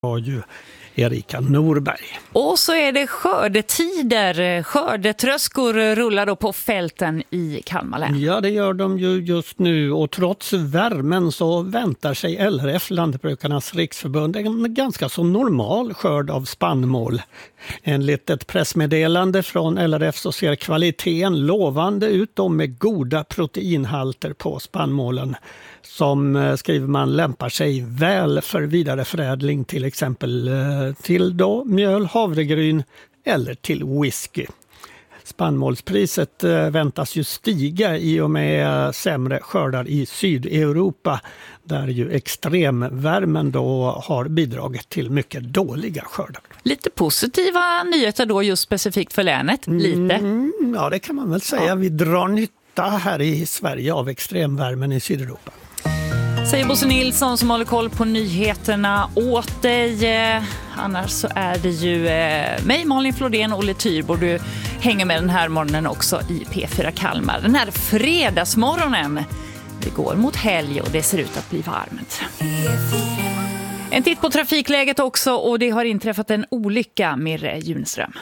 var ju Erika Norberg. Och så är det skördetider. Skördetröskor rullar då på fälten i Kalmar län. Ja, det gör de ju just nu, och trots värmen så väntar sig LRF, Lantbrukarnas riksförbund, en ganska så normal skörd av spannmål. Enligt ett pressmeddelande från LRF så ser kvaliteten lovande ut med goda proteinhalter på spannmålen, som, skriver man, lämpar sig väl för vidareförädling, till exempel till då mjöl, havregryn eller till whisky. Spannmålspriset väntas ju stiga i och med sämre skördar i Sydeuropa, där ju extremvärmen då har bidragit till mycket dåliga skördar. Lite positiva nyheter då just specifikt för länet, lite. Ja, det kan man väl säga. Ja. Vi drar nytta här i Sverige av extremvärmen i Sydeuropa. Säger Bosse Nilsson som håller koll på nyheterna åt dig. Annars så är det ju mig, Malin Flodén och Olle Tyrbo. Du hänger med den här morgonen också i P4 Kalmar. Den här fredagsmorgonen. Det går mot helg och det ser ut att bli varmt. En titt på trafikläget också, och det har inträffat en olycka med Junström.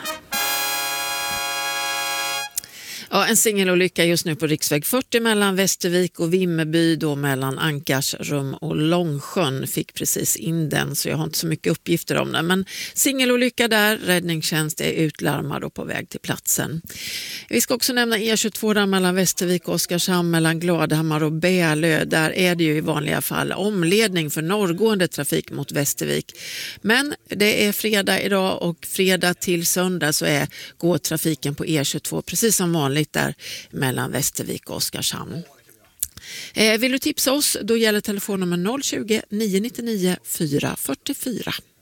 Ja, en singelolycka just nu på riksväg 40 mellan Västervik och Vimmerby, då mellan Ankarsrum och Långsjön. Fick precis in den, så jag har inte så mycket uppgifter om den. Men singelolycka där, räddningstjänst är utlarmad och på väg till platsen. Vi ska också nämna E22 där mellan Västervik och Oskarshamn, mellan Gladhammar och Bälö. Där är det ju i vanliga fall omledning för norrgående trafik mot Västervik. Men det är fredag idag, och fredag till söndag så går trafiken på E22 precis som vanligt där mellan Västervik och Oskarshamn. Vill du tipsa oss, då gäller telefonnummer 020 999 444.